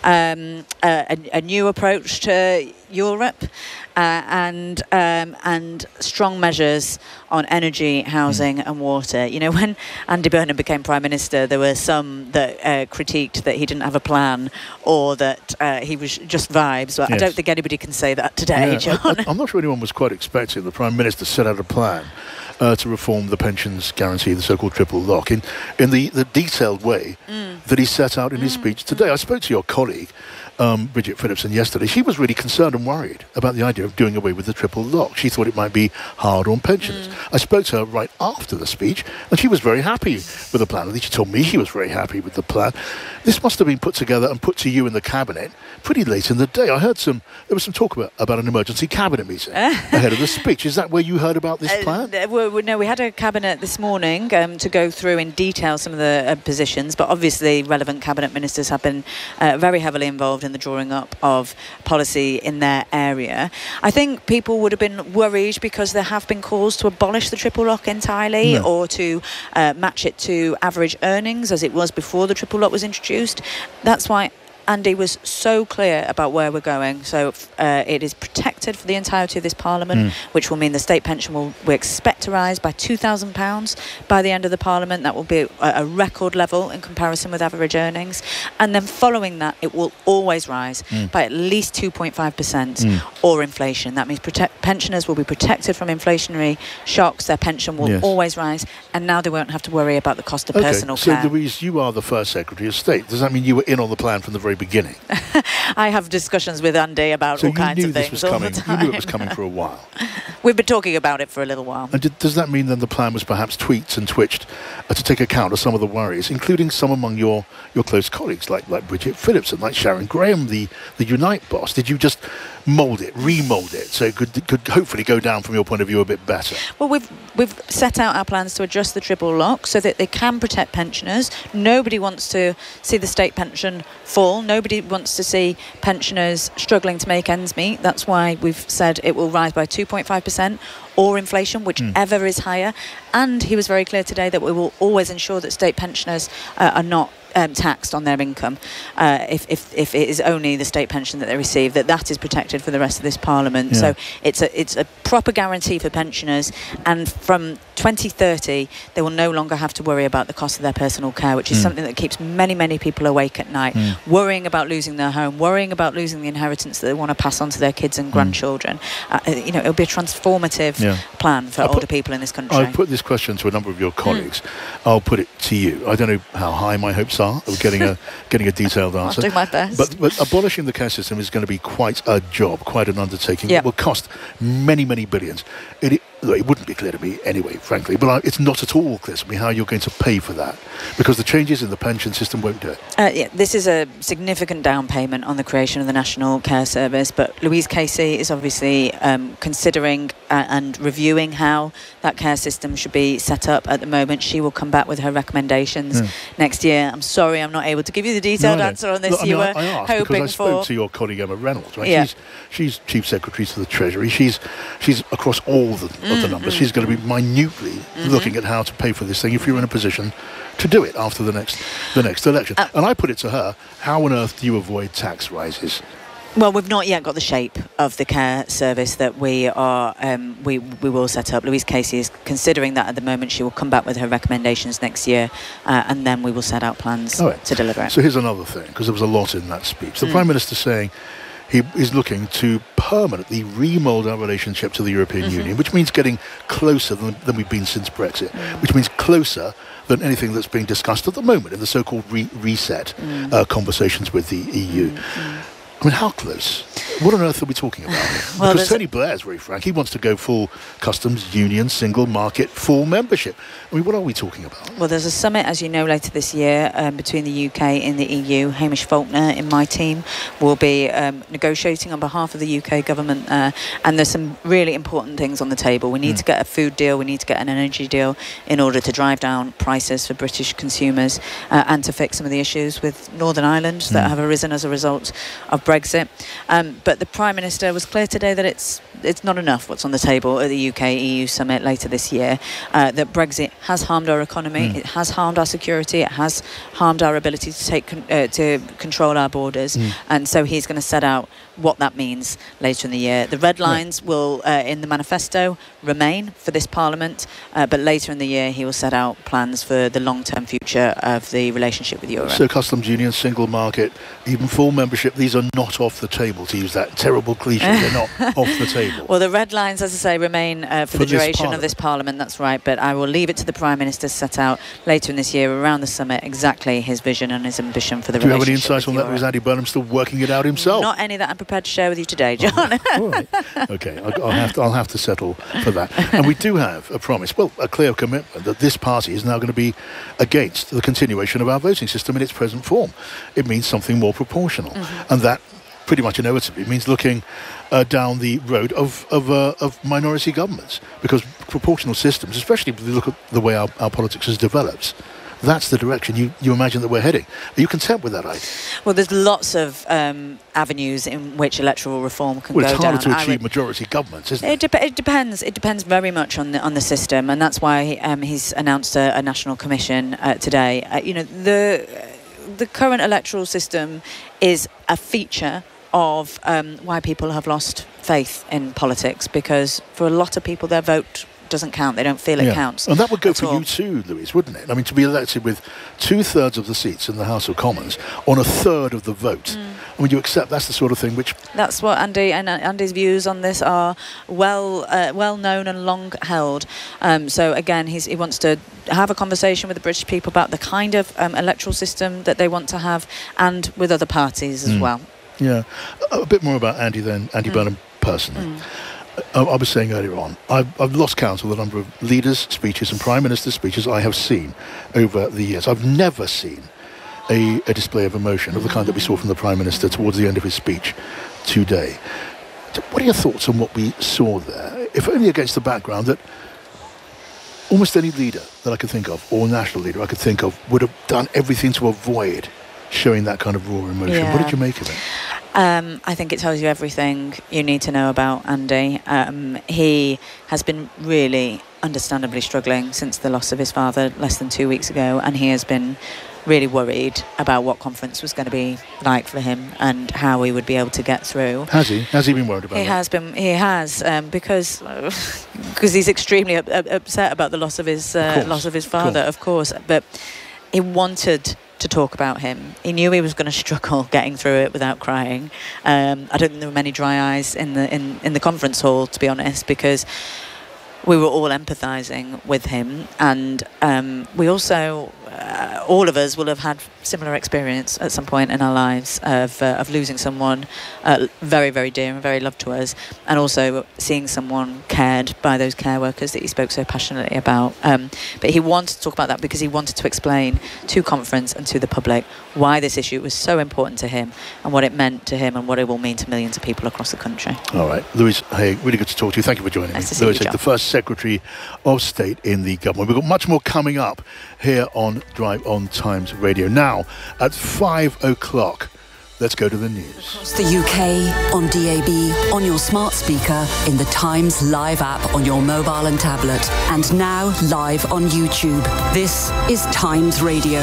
Um, uh, a, a new approach to Europe uh, and um, and strong measures on energy, housing mm. and water. You know, when Andy Burnham became Prime Minister, there were some that uh, critiqued that he didn't have a plan or that uh, he was just vibes. Well, yes. I don't think anybody can say that today, yeah, John.
I, I'm not sure anyone was quite expecting the Prime Minister set out a plan Uh, to reform the pensions guarantee, the so-called triple lock, in, in the, the detailed way mm. that he set out in mm. his speech today. I spoke to your colleague, um, Bridget Phillipson, yesterday. She was really concerned and worried about the idea of doing away with the triple lock. She thought it might be hard on pensioners. Mm. I spoke to her right after the speech, and she was very happy with the plan. At least she told me she was very happy with the plan. This must have been put together and put to you in the Cabinet pretty late in the day. I heard some, there was some talk about, about an emergency Cabinet meeting ahead of the speech. Is that where you heard about this plan?
Uh, well, no, we had a Cabinet this morning um, to go through in detail some of the uh, positions, but obviously relevant Cabinet ministers have been uh, very heavily involved in the drawing up of policy in their area. I think people would have been worried because there have been calls to abolish the triple lock entirely no. or to uh, match it to average earnings as it was before the triple lock was introduced. That's why Andy was so clear about where we're going. So uh, it is protected for the entirety of this Parliament, mm. which will mean the state pension will, we expect to rise by two thousand pounds by the end of the Parliament. That will be a, a record level in comparison with average earnings. And then following that, it will always rise mm. by at least two point five percent mm. or inflation. That means protect, pensioners will be protected from inflationary shocks. Their pension will yes. always rise. And now they won't have to worry about the cost of
okay.
personal
so
care.
So, Louise, you are the first Secretary of State. Does that mean you were in on the plan from the very beginning?
I have discussions with Andy about
so
all kinds of
this
things
was
all
coming,
the time.
You knew it was coming for a while.
We've been talking about it for a little while.
And did, does that mean then the plan was perhaps tweaked and twitched uh, to take account of some of the worries, including some among your, your close colleagues, like like Bridget Phillipson, like Sharon Graham, the, the Unite boss? Did you just mould it, remould it, so it could, could hopefully go down from your point of view a bit better?
Well, we've we've set out our plans to adjust the triple lock so that they can protect pensioners. Nobody wants to see the state pension fall. Nobody wants to see pensioners struggling to make ends meet. That's why we've said it will rise by two point five percent or inflation, whichever mm. is higher. And he was very clear today that we will always ensure that state pensioners uh, are not Um, taxed on their income, uh, if, if if it is only the state pension that they receive, that that is protected for the rest of this Parliament.
Yeah.
So it's a it's a proper guarantee for pensioners, and from twenty thirty they will no longer have to worry about the cost of their personal care, which is
Mm.
something that keeps many many people awake at night,
Mm.
worrying about losing their home, worrying about losing the inheritance that they want to pass on to their kids and grandchildren. Uh, you know, it'll be a transformative
Yeah.
plan for
I
older
put-
people in this country.
I put this question to a number of your colleagues. I'll put it to you. I don't know how high my hopes are of getting a getting a detailed
I'll
answer.
do my best.
But, but abolishing the care system is going to be quite a job, quite an undertaking.
Yeah.
It will cost many, many billions. It, it, look, it wouldn't be clear to me anyway, frankly, but I, it's not at all clear to me how you're going to pay for that, because the changes in the pension system won't do it.
Uh, yeah, this is a significant down payment on the creation of the National Care Service, but Louise Casey is obviously um, considering uh, and reviewing how that care system should be set up at the moment. She will come back with her recommendations
Yeah.
next year. I'm sorry I'm not able to give you the detailed
No, no.
answer on this.
Look, I
you
mean,
were
I, I asked
hoping
because I spoke
for...
to your colleague Emma Reynolds, right?
Yeah.
She's, she's Chief Secretary to the Treasury. She's she's across all the, of the
Mm,
numbers.
mm,
She's going to be minutely
Mhm.
looking at how to pay for this thing if you're in a position to do it after the next the next election.
Uh,
and I put it to her, how on earth do you avoid tax rises?
Well, we've not yet got the shape of the care service that we are um, we we will set up. Louise Casey is considering that at the moment. She will come back with her recommendations next year, uh, and then we will set out plans
All right.
to deliver it.
So here's another thing, because there was a lot in that speech. The
Mm.
Prime Minister saying he is looking to permanently remould our relationship to the European
Mhm.
Union, which means getting closer than, than we've been since Brexit,
Mm.
which means closer than anything that's being discussed at the moment in the so-called re- reset
Mm.
uh, conversations with the E U. I mean, how close? What on earth are we talking about?
Well,
Because
there's-
Tony Blair's very frank. He wants to go full customs union, single market, full membership. I mean, what are we talking about?
Well, there's a summit, as you know, later this year um, between the U K and the E U. Hamish Faulkner in my team will be um, negotiating on behalf of the U K government there. And there's some really important things on the table. We need
Mm.
to get a food deal. We need to get an energy deal in order to drive down prices for British consumers uh, and to fix some of the issues with Northern Ireland that
Mm.
have arisen as a result of Brexit. Um, but the Prime Minister was clear today that it's it's not enough what's on the table at the U K E U summit later this year, uh, that Brexit has harmed our economy,
Mm.
it has harmed our security, it has harmed our ability to take con- uh, to control our borders,
Mm.
and so he's going to set out what that means later in the year. The red lines will, uh, in the manifesto, remain for this Parliament, uh, but later in the year he will set out plans for the long-term future of the relationship with Europe.
So customs union, single market, even full membership, these are not off the table, to use that terrible cliche. They're not off the table.
Well, the red lines, as I say, remain uh, for,
For
the
this
duration of
Parliament.
this Parliament, that's right, but I will leave it to the Prime Minister to set out later in this year, around the summit, exactly his vision and his ambition for the
Do you have any
relationship
insights on
with
that, or is
Europe.
Andy Burnham still working it out himself?
Not any that I'm prepared to share with you today, John.
All right. Okay, I'll, I'll, have to, I'll have to settle for that. And we do have a promise, well, a clear commitment that this party is now going to be against the continuation of our voting system in its present form. It means something more proportional.
Mm-hmm.
And that pretty much inevitably means looking uh, down the road of of, uh, of minority governments, because proportional systems, especially if you look at the way our, our politics has developed, that's the direction you, you imagine that we're heading. Are you content with that idea?
Well, there's lots of um, avenues in which electoral reform can
Well,
go
it's harder
down.
to
I
achieve
would-
majority governments, isn't it?
It, dep- it depends. It depends very much on the on the system, and that's why um, he's announced a, a national commission uh, today. Uh, you know, the the current electoral system is a feature of um, why people have lost faith in politics, because for a lot of people their vote doesn't count. They don't feel it
Yeah.
counts.
And that would go
at
for
all.
you too, Louise, wouldn't it? I mean, to be elected with two-thirds of the seats in the House of Commons on a third of the vote.
Mm.
I mean, you accept that's the sort of thing which...
That's what Andy and uh, Andy's views on this are well uh, well known and long held. Um, so again, he's, he wants to have a conversation with the British people about the kind of um, electoral system that they want to have, and with other parties as
Mm.
well.
Yeah. A, a bit more about Andy then, Andy
Mm.
Burnham personally.
Mm.
I, I was saying earlier on, I've, I've lost count of the number of leaders' speeches and Prime Minister's speeches I have seen over the years. I've never seen a, a display of emotion of the kind that we saw from the Prime Minister towards the end of his speech today. What are your thoughts on what we saw there? If only against the background that almost any leader that I could think of, or national leader I could think of, would have done everything to avoid showing that kind of raw emotion. What
Yeah.
did you make of it?
Um, I think it tells you everything you need to know about Andy. Um, he has been really understandably struggling since the loss of his father less than two weeks ago, and he has been really worried about what conference was going to be like for him and how he would be able to get through.
Has he? Has he been worried about
he
that?
He has been. He has um, because because he's extremely up, up, upset about the loss of his uh, of loss of his father, of course. But he wanted to talk about him. He knew he was going to struggle getting through it without crying. Um, I don't think there were many dry eyes in the in, in the conference hall, to be honest, because we were all empathising with him, and um, we also, uh, all of us will have had similar experience at some point in our lives of, uh, of losing someone uh, very, very dear and very loved to us, and also seeing someone cared by those care workers that he spoke so passionately about. Um, but he wanted to talk about that because he wanted to explain to conference and to the public why this issue was so important to him and what it meant to him and what it will mean to millions of people across the country.
All right. Louise Haigh, really good to talk to you. Thank you for joining
nice
me.
To see
Louise
you,
Haigh, the first Secretary of State in the government. We've got much more coming up here on Drive on Times Radio. Now, at five o'clock, let's go to the news.
Across the U K, on D A B, on your smart speaker, in the Times Live app on your mobile and tablet, and now live on YouTube. This is Times Radio.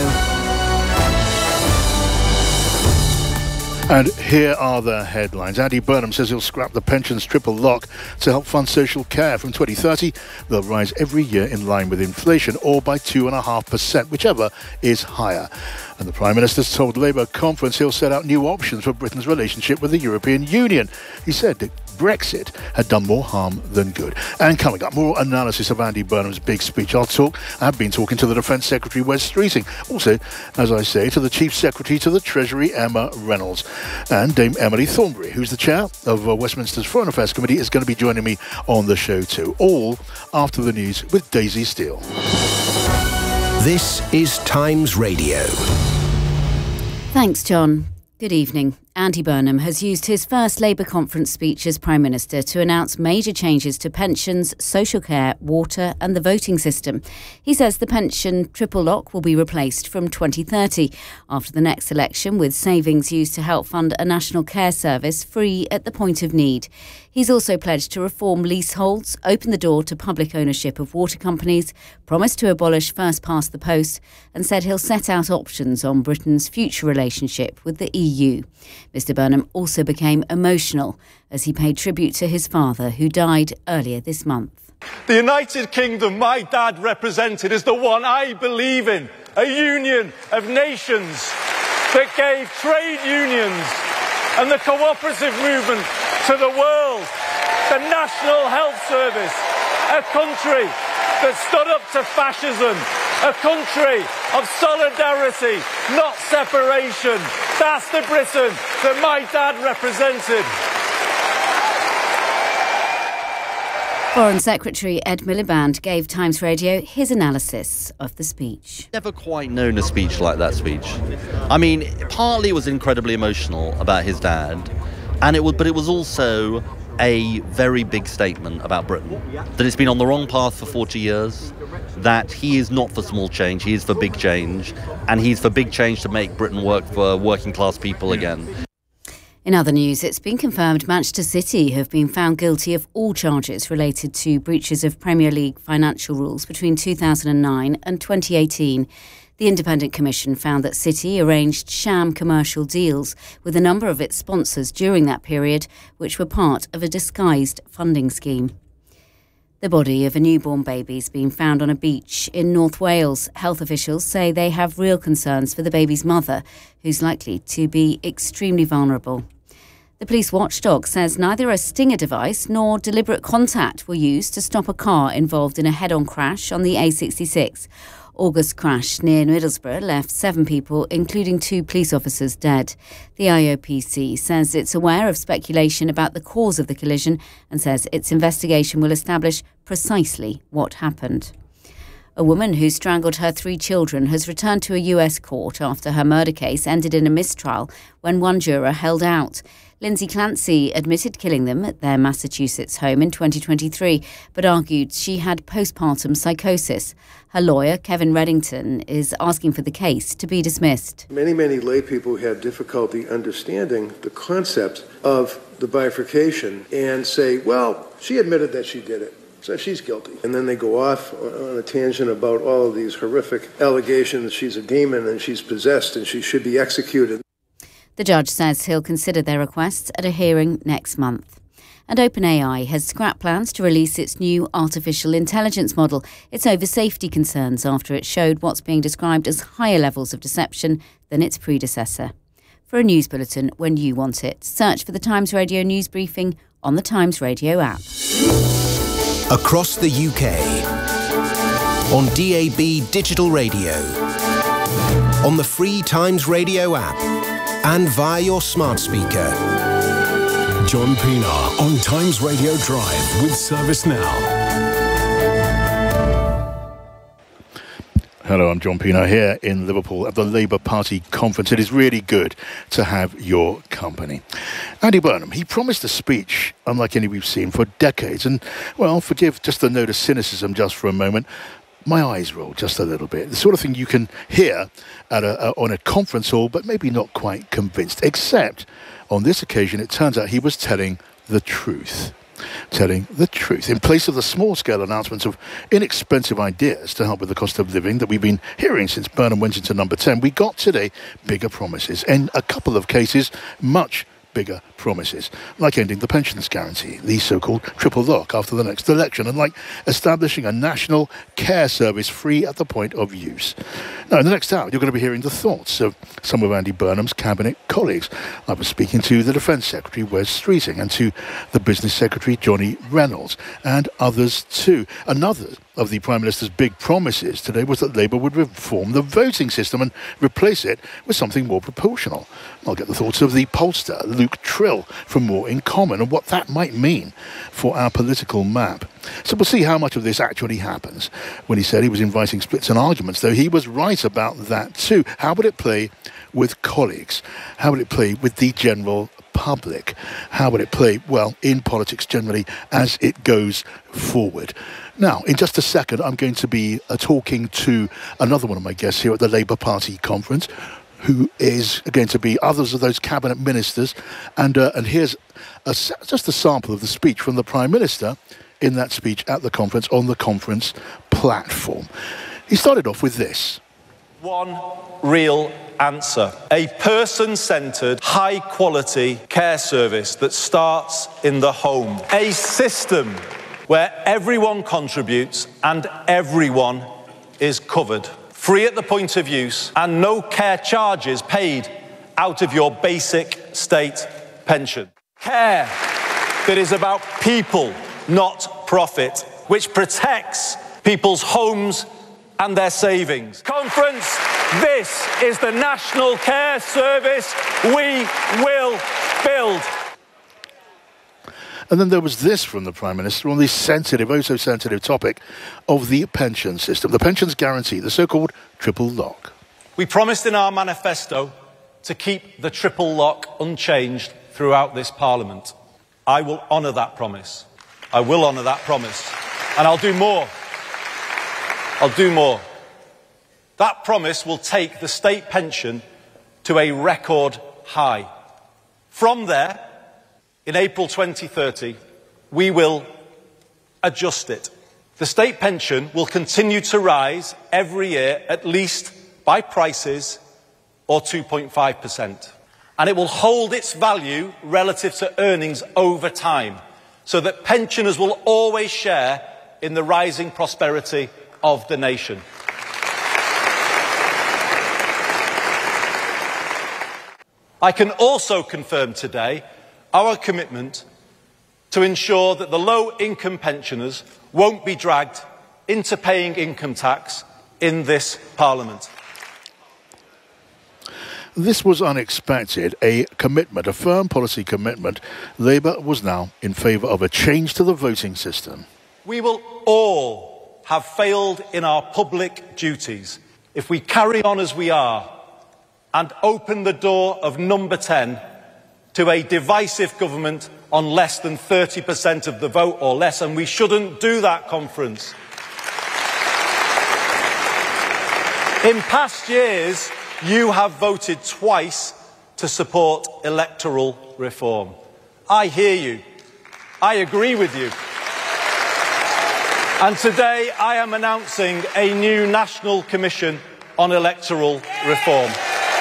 And here are the headlines. Andy Burnham says he'll scrap the pensions triple lock to help fund social care. From twenty thirty, they'll rise every year in line with inflation, or by two point five percent, whichever is higher. And the Prime Minister's told Labour conference he'll set out new options for Britain's relationship with the European Union. He said that Brexit had done more harm than good. And coming up, more analysis of Andy Burnham's big speech. I'll talk, I've been talking to the Defence Secretary, Wes Streeting. Also, as I say, to the Chief Secretary to the Treasury, Emma Reynolds. And Dame Emily Thornberry, who's the chair of uh, Westminster's Foreign Affairs Committee, is going to be joining me on the show too. All after the news with Daisy Steele.
This is Times Radio.
Thanks, John. Good evening. Andy Burnham has used his first Labour conference speech as Prime Minister to announce major changes to pensions, social care, water and the voting system. He says the pension triple lock will be replaced from twenty thirty after the next election, with savings used to help fund a national care service free at the point of need. He's also pledged to reform leaseholds, open the door to public ownership of water companies, promised to abolish first past the post, and said he'll set out options on Britain's future relationship with the E U. Mr Burnham also became emotional as he paid tribute to his father, who died earlier this month.
The United Kingdom my dad represented is the one I believe in, a union of nations that gave trade unions and the cooperative movement to the world, the National Health Service, a country that stood up to fascism, a country of solidarity, not separation. That's the Britain that my dad represented.
Foreign Secretary Ed Miliband gave Times Radio his analysis of the speech.
Never quite known a speech like that speech. I mean, partly it was incredibly emotional about his dad, and it was, but it was also a very big statement about Britain. That it's been on the wrong path for forty years, that he is not for small change, he is for big change, and he's for big change to make Britain work for working class people again.
In other news, it's been confirmed Manchester City have been found guilty of all charges related to breaches of Premier League financial rules between two thousand nine and twenty eighteen. The Independent Commission found that City arranged sham commercial deals with a number of its sponsors during that period, which were part of a disguised funding scheme. The body of a newborn baby has been found on a beach in North Wales. Health officials say they have real concerns for the baby's mother, who's likely to be extremely vulnerable. The police watchdog says neither a stinger device nor deliberate contact were used to stop a car involved in a head-on crash on the A sixty-six. August crash near Middlesbrough left seven people, including two police officers, dead. The I O P C says it's aware of speculation about the cause of the collision and says its investigation will establish precisely what happened. A woman who strangled her three children has returned to a U S court after her murder case ended in a mistrial when one juror held out. Lindsay Clancy admitted killing them at their Massachusetts home in twenty twenty-three, but argued she had postpartum psychosis. Her lawyer, Kevin Reddington, is asking for the case to be dismissed.
Many, many lay people have difficulty understanding the concept of the bifurcation and say, well, she admitted that she did it, says she's guilty. And then they go off on a tangent about all of these horrific allegations. She's a demon and she's possessed and she should be executed.
The judge says he'll consider their requests at a hearing next month. And OpenAI has scrapped plans to release its new artificial intelligence model. It's over safety concerns after it showed what's being described as higher levels of deception than its predecessor. For a news bulletin when you want it, search for the Times Radio news briefing on the Times Radio app.
Across the U K, on D A B digital radio, on the free Times Radio app, and via your smart speaker.
John Pienaar on Times Radio Drive with ServiceNow.
Hello, I'm John Pienaar here in Liverpool at the Labour Party conference. It is really good to have your company. Andy Burnham, he promised a speech unlike any we've seen for decades. And, well, forgive just the note of cynicism just for a moment. My eyes roll just a little bit. The sort of thing you can hear at a, a, on a conference hall, but maybe not quite convinced. Except on this occasion, it turns out he was telling the truth. Telling the truth. In place of the small-scale announcements of inexpensive ideas to help with the cost of living that we've been hearing since Burnham went into number ten, we got today bigger promises. In a couple of cases, much bigger promises, like ending the pensions guarantee, the so-called triple lock after the next election, and like establishing a national care service free at the point of use. Now, in the next hour, you're going to be hearing the thoughts of some of Andy Burnham's cabinet colleagues. I was speaking to the Defence Secretary, Wes Streeting, and to the Business Secretary, Johnny Reynolds, and others too. Another of the Prime Minister's big promises today was that Labour would reform the voting system and replace it with something more proportional. I'll get the thoughts of the pollster, Luke Trill, from More in Common, and what that might mean for our political map. So we'll see how much of this actually happens. When he said he was inviting splits and arguments, though, he was right about that too. How would it play with colleagues? How would it play with the general public? How would it play, well, in politics generally as it goes forward? Now, in just a second, I'm going to be uh, talking to another one of my guests here at the Labour Party conference, who is going to be others of those cabinet ministers. And uh, and here's a, just a sample of the speech from the Prime Minister in that speech at the conference on the conference platform. He started off with this.
One real answer. A person-centred, high-quality care service that starts in the home. A system where everyone contributes and everyone is covered. Free at the point of use and no care charges paid out of your basic state pension. Care that is about people, not profit, which protects people's homes and their savings. Conference, this is the national care service we will build.
And then there was this from the Prime Minister on the sensitive, oh so sensitive topic of the pension system, the pensions guarantee, the so-called triple lock.
We promised in our manifesto to keep the triple lock unchanged throughout this Parliament. I will honour that promise. I will honour that promise. And I'll do more. I'll do more. That promise will take the state pension to a record high. From there, in April twenty thirty, we will adjust it. The state pension will continue to rise every year, at least by prices, or two point five percent. And it will hold its value relative to earnings over time, so that pensioners will always share in the rising prosperity of the nation. I can also confirm today our commitment to ensure that the low-income pensioners won't be dragged into paying income tax in this Parliament.
This was unexpected, a commitment, a firm policy commitment. Labour was now in favour of a change to the voting system.
We will all have failed in our public duties if we carry on as we are and open the door of number ten to a divisive government on less than thirty percent of the vote or less, and we shouldn't do that, conference. In past years, you have voted twice to support electoral reform. I hear you. I agree with you. And today I am announcing a new National Commission on Electoral Reform.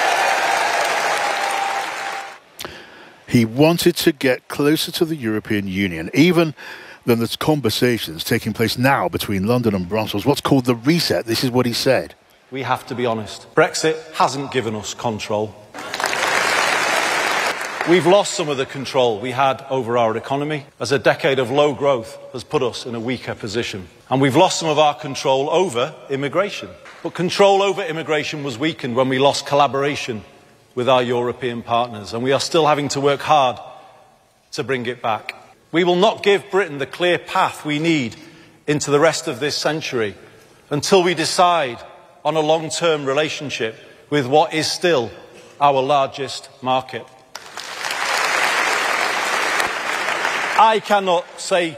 He wanted to get closer to the European Union, even than the conversations taking place now between London and Brussels. What's called the reset. This is what he said.
We have to be honest. Brexit hasn't given us control. We've lost some of the control we had over our economy, as a decade of low growth has put us in a weaker position. And we've lost some of our control over immigration. But control over immigration was weakened when we lost collaboration with our European partners, and we are still having to work hard to bring it back. We will not give Britain the clear path we need into the rest of this century until we decide on a long-term relationship with what is still our largest market. I cannot say